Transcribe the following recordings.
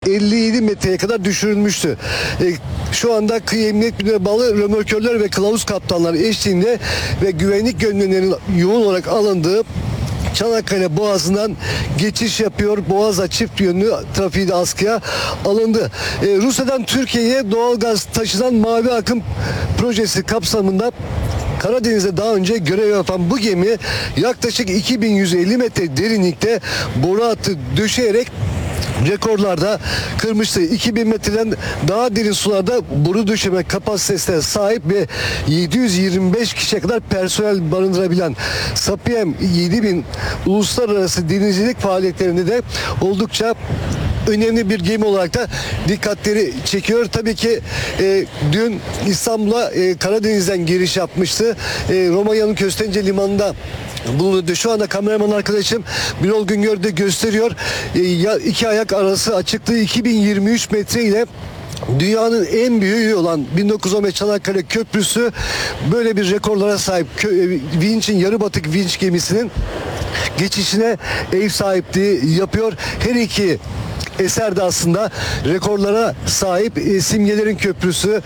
57 metreye kadar düşürülmüştü. Şu anda Kıyı Emniyet Müdürlüğü'ne bağlı römorkörler ve kılavuz kaptanlar eşliğinde ve güvenlik önlemlerinin yoğun olarak alındığı Çanakkale Boğazı'ndan geçiş yapıyor. Boğaz'a çift yönlü trafiği de askıya alındı. Rusya'dan Türkiye'ye doğalgaz taşınan Mavi Akım projesi kapsamında Karadeniz'de daha önce görev yapan bu gemi yaklaşık 2150 metre derinlikte boru hattı döşeyerek rekorlarda kırmıştı. 2000 metreden daha derin sularda boru döşeme kapasitesine sahip ve 725 kişiye kadar personel barındırabilen Sapiem 7000 uluslararası denizcilik faaliyetlerinde de oldukça önemli bir gemi olarak da dikkatleri çekiyor. Tabii ki dün İstanbul'a Karadeniz'den giriş yapmıştı. Romanya'nın Köstence Limanı'nda bulundu. Şu anda kameraman arkadaşım Birol Güngör de gösteriyor. İki ayak arası açıklığı 2023 metre ile dünyanın en büyüğü olan 1915 Çanakkale Köprüsü böyle bir rekorlara sahip. Vinç'in yarı batık vinç gemisinin geçişine ev sahipliği yapıyor. Her iki eser de aslında rekorlara sahip. Simgelerin Köprüsü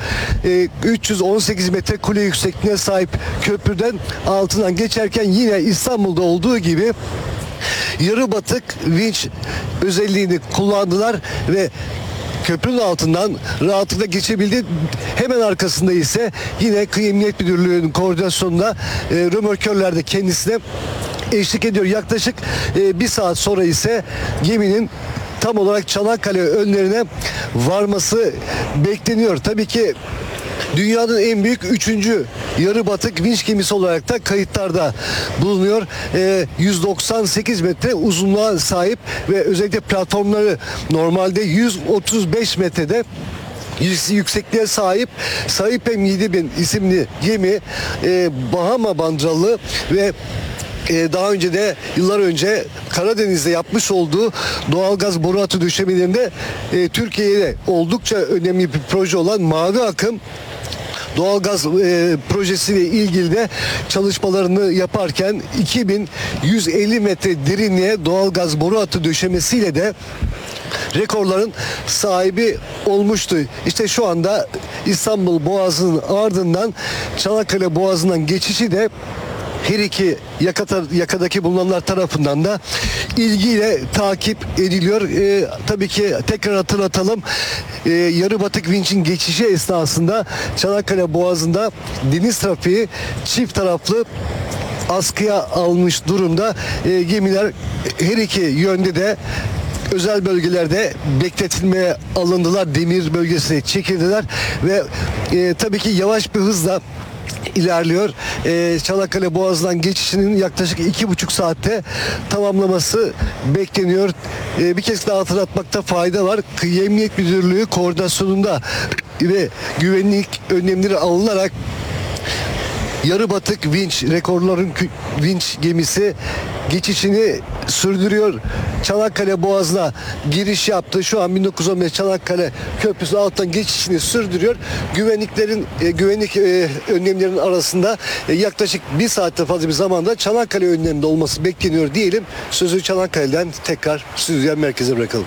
318 metre kule yüksekliğine sahip köprüden altından geçerken yine İstanbul'da olduğu gibi yarı batık vinç özelliğini kullandılar ve köprünün altından rahatlıkla geçebildi. Hemen arkasında ise yine Kıyı Emniyet Müdürlüğü'nün koordinasyonunda römorkörler de kendisine eşlik ediyor. Yaklaşık bir saat sonra ise geminin tam olarak Çanakkale önlerine varması bekleniyor. Tabii ki dünyanın en büyük 3. yarı batık vinç gemisi olarak da kayıtlarda bulunuyor. 198 metre uzunluğa sahip ve özellikle platformları normalde 135 metrede yüksekliğe sahip. Sapiem 7000 isimli gemi Bahama bandralı ve daha önce de yıllar önce Karadeniz'de yapmış olduğu doğalgaz boru hattı döşemelerinde Türkiye'de oldukça önemli bir proje olan Mavi Akım doğalgaz projesiyle ilgili de çalışmalarını yaparken 2150 metre derinliğe doğalgaz boru hattı döşemesiyle de rekorların sahibi olmuştu. İşte şu anda İstanbul Boğazı'nın ardından Çanakkale Boğazı'ndan geçişi de her iki yakadaki bulunanlar tarafından da ilgiyle takip ediliyor. Tabii ki tekrar hatırlatalım. Yarı batık vinçin geçişi esnasında Çanakkale Boğazı'nda deniz trafiği çift taraflı askıya almış durumda. Gemiler her iki yönde de özel bölgelerde bekletilmeye alındılar. Demir bölgesine çekildiler ve tabii ki yavaş bir hızla ilerliyor. Çanakkale Boğazı'ndan geçişinin yaklaşık 2,5 saatte tamamlaması bekleniyor. Bir kez daha hatırlatmakta fayda var. Kıyı Emniyet Müdürlüğü koordinasyonunda ve güvenlik önlemleri alınarak yarı batık vinç, rekorların vinç gemisi geçişini sürdürüyor. Çanakkale Boğazı'na giriş yaptı. Şu an 1915 Çanakkale Köprüsü alttan geçişini sürdürüyor. Güvenlik önlemlerinin arasında yaklaşık bir saatte fazla bir zamanda Çanakkale önleminde olması bekleniyor diyelim. Sözü Çanakkale'den tekrar stüdyo merkeze bırakalım.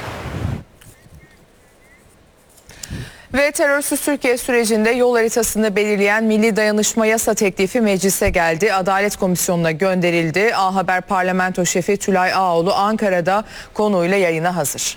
Ve terörsüz Türkiye sürecinde yol haritasını belirleyen Milli Dayanışma Yasa Teklifi meclise geldi. Adalet Komisyonu'na gönderildi. A Haber Parlamento Şefi Tülay Ağoğlu Ankara'da konuyla yayına hazır.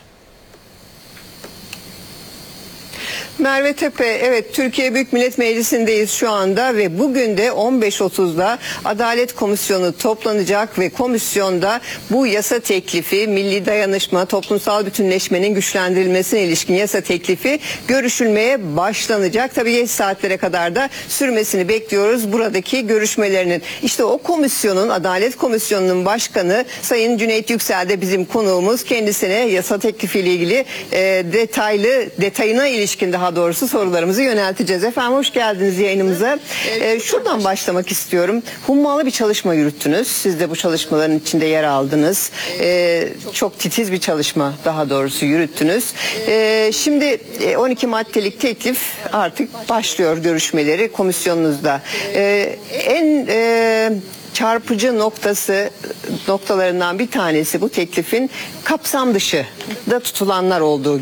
Merve Tepe, evet, Türkiye Büyük Millet Meclisi'ndeyiz şu anda ve bugün de 15.30'da Adalet Komisyonu toplanacak ve komisyonda bu yasa teklifi, milli dayanışma, toplumsal bütünleşmenin güçlendirilmesine ilişkin yasa teklifi görüşülmeye başlanacak. Tabii geç saatlere kadar da sürmesini bekliyoruz buradaki görüşmelerinin. İşte o komisyonun, Adalet Komisyonu'nun başkanı Sayın Cüneyt Yüksel de bizim konuğumuz. Kendisine yasa teklifiyle ilgili detayına ilişkin daha doğrusu sorularımızı yönelteceğiz. Efendim hoş geldiniz yayınımıza. Şuradan başlamak istiyorum. Hummalı bir çalışma yürüttünüz. Siz de bu çalışmaların içinde yer aldınız. Çok titiz bir çalışma daha doğrusu yürüttünüz. Şimdi 12 maddelik teklif artık başlıyor görüşmeleri komisyonunuzda. En çarpıcı noktalarından bir tanesi bu teklifin kapsam dışı da tutulanlar olduğu